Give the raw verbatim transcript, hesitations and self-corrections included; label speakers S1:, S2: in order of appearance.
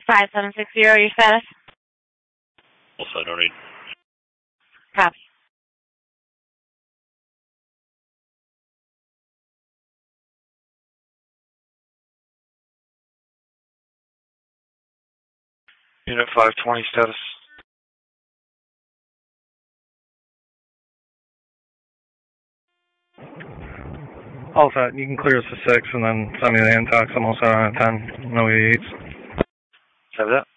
S1: five seven six zero, your status?
S2: Also, I don't read.
S1: Copy.
S3: Unit five twenty status.
S4: All set. You can clear us to six and then send me the intox. I'm all set on ten. No E eights.
S3: Have that.